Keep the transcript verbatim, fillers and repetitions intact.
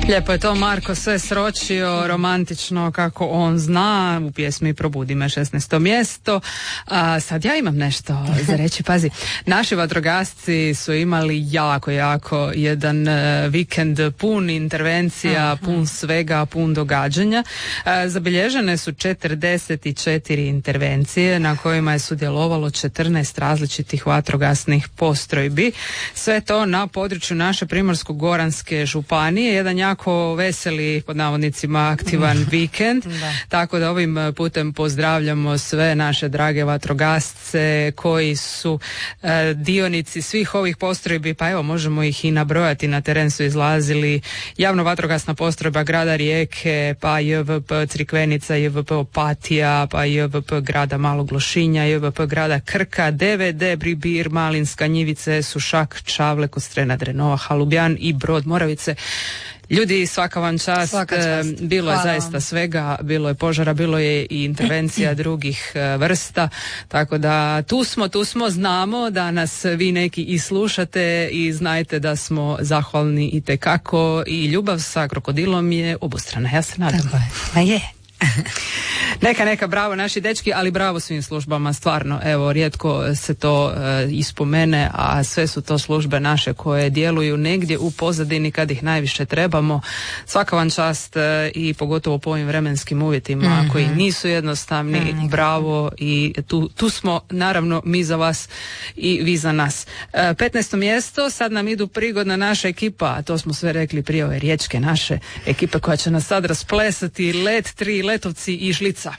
Lijepo je to Marko sve sročio romantično kako on zna u pjesmi Probudi me, šesnaesto mjesto. A sad ja imam nešto za reći. Pazi, naši vatrogasci su imali jako, jako jedan uh, vikend pun intervencija, uh-huh. pun svega, pun događanja. Uh, zabilježene su četrdeset četiri intervencije na kojima je sudjelovalo četrnaest različitih vatrogasnih postrojbi. Sve to na području naše Primorsko-goranske županije. Jedan jako veseli, pod navodnicima, aktivan vikend. Da. Tako da ovim putem pozdravljamo sve naše drage vatrogasce koji su e, dionici svih ovih postrojbi, pa evo možemo ih i nabrojati. Na teren su izlazili javno vatrogasna postrojba grada Rijeke, pa J V P Crikvenica, J V P Opatija, pa J V P grada Malog Lošinja, J V P grada Krka, D V D Bribir, Malinska, Njivice, Sušak, Čavle, Kostrena, Drenova, Halubjan i Brod Moravice. Ljudi, svaka vam čast, svaka čast. Bilo je Hvala zaista vam. Svega, bilo je požara, bilo je i intervencija drugih vrsta, tako da tu smo, tu smo, znamo da nas vi neki i slušate i znajte da smo zahvalni i tekako i ljubav sa krokodilom je obostrana, ja se nadam. Tako je, ma je. Neka, neka, bravo naši dečki, ali bravo svim službama, stvarno, evo, rijetko se to e, ispomene, a sve su to službe naše koje djeluju negdje u pozadini kad ih najviše trebamo. Svaka vam čast e, i pogotovo po ovim vremenskim uvjetima mm-hmm. koji nisu jednostavni, mm-hmm. bravo i tu, tu smo naravno mi za vas i vi za nas. E, petnaesto mjesto, sad nam idu prigodna naša ekipa, a to smo sve rekli prije ove riječke naše ekipe koja će nas sad rasplesati, Let tri, Letovci i Žlica.